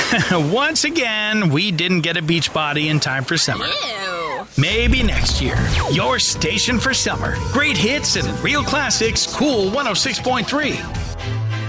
Once again, we didn't get a beach body in time for summer. Ew. Maybe next year. Your station for summer. Great hits and real classics, Cool 106.3.